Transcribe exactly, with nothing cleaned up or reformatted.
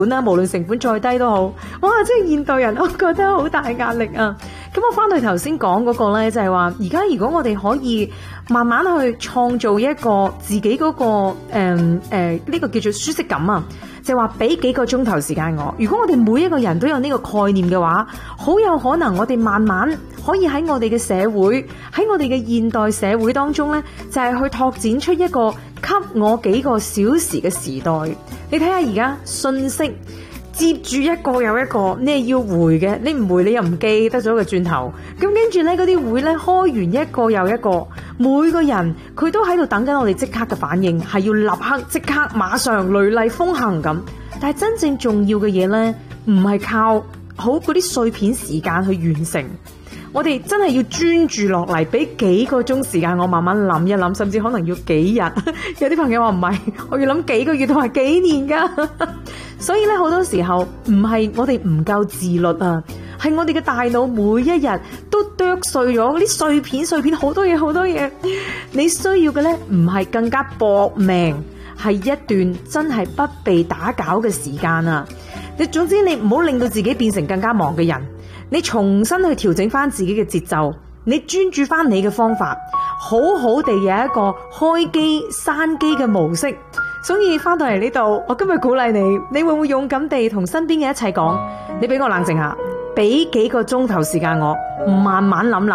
啦，無論成本再低都好，哇！即係現代人，我覺得好大壓力啊。咁我翻去頭先講嗰個咧，就係話，而家如果我哋可以慢慢去創造一個自己嗰、嗰個誒誒呢個叫做舒適感啊，就係話俾幾個鐘頭時間我。如果我哋每一個人都有呢個概念嘅話，好有可能我哋慢慢可以喺我哋嘅社會，喺我哋嘅現代社會當中咧，就係、是、去拓展出一個給我幾個小時嘅時代。你睇下而家信息接住一個又一個，你係要回嘅，你唔回你又唔記得咗個轉頭。咁跟住咧，嗰啲會咧開完一個又一個，每個人佢都喺度等緊我哋即刻嘅反應，係要立刻即刻馬上雷厲風行咁。但係真正重要嘅嘢咧，唔係靠好嗰啲碎片時間去完成。我哋真係要專注落嚟，俾幾個鐘時間我慢慢諗一諗，甚至可能要幾日。有啲朋友話唔係，我要諗幾個月同埋幾年噶。所以咧，好多時候唔係我哋唔夠自律啊，係我哋嘅大腦每一日都剁碎咗嗰啲碎片，碎片好多嘢，好多嘢。你需要嘅咧，唔係更加搏命，係一段真係不被打攪嘅時間啊！你總之你唔好令到自己變成更加忙嘅人。你重新去調整翻自己嘅節奏，你專注翻你嘅方法，好好地有一個開機閂機嘅模式。所以翻到嚟呢度，我今日鼓勵你，你會唔會勇敢地同身邊嘅一齊講，你俾我冷靜下，俾幾個鐘頭時間我慢慢諗諗。